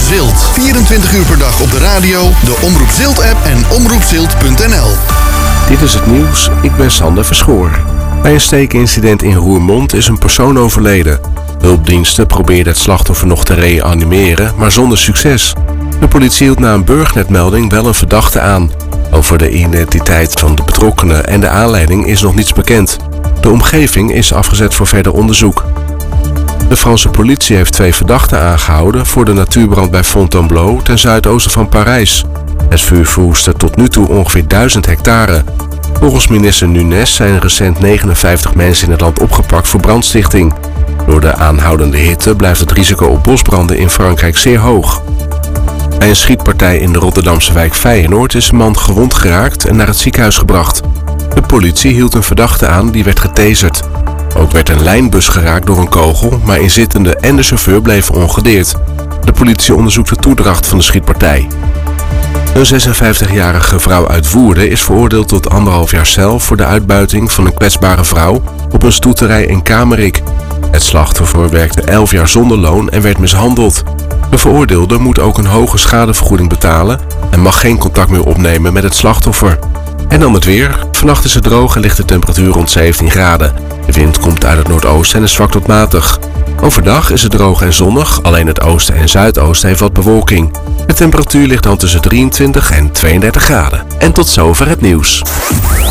Zilt. 24 uur per dag op de radio, de Omroep Zilt-app en omroepzilt.nl. Dit is het nieuws, ik ben Sander Verschoor. Bij een steekincident in Roermond is een persoon overleden. Hulpdiensten probeerden het slachtoffer nog te reanimeren, maar zonder succes. De politie hield na een burgernetmelding wel een verdachte aan. Over de identiteit van de betrokkenen en de aanleiding is nog niets bekend. De omgeving is afgezet voor verder onderzoek. De Franse politie heeft 2 verdachten aangehouden voor de natuurbrand bij Fontainebleau ten zuidoosten van Parijs. Het vuur verwoestte tot nu toe ongeveer 1000 hectare. Volgens minister Nunes zijn recent 59 mensen in het land opgepakt voor brandstichting. Door de aanhoudende hitte blijft het risico op bosbranden in Frankrijk zeer hoog. Bij een schietpartij in de Rotterdamse wijk Feyenoord is een man gewond geraakt en naar het ziekenhuis gebracht. De politie hield een verdachte aan die werd getaserd. Ook werd een lijnbus geraakt door een kogel, maar inzittenden en de chauffeur bleven ongedeerd. De politie onderzoekt de toedracht van de schietpartij. Een 56-jarige vrouw uit Woerden is veroordeeld tot 1,5 jaar cel voor de uitbuiting van een kwetsbare vrouw op een stoeterij in Kamerik. Het slachtoffer werkte 11 jaar zonder loon en werd mishandeld. De veroordeelde moet ook een hoge schadevergoeding betalen en mag geen contact meer opnemen met het slachtoffer. En dan het weer. Vannacht is het droog en ligt de temperatuur rond 17 graden. De wind komt uit het noordoosten en is zwak tot matig. Overdag is het droog en zonnig, alleen het oosten en zuidoosten heeft wat bewolking. De temperatuur ligt dan tussen 23 en 32 graden. En tot zover het nieuws.